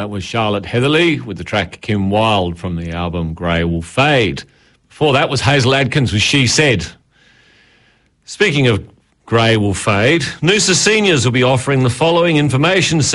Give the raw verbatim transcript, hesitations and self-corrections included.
That was Charlotte Heatherly with the track Kim Wilde from the album Grey Will Fade. Before that was Hazel Adkins with She Said. Speaking of Grey Will Fade, Noosa Seniors will be offering the following information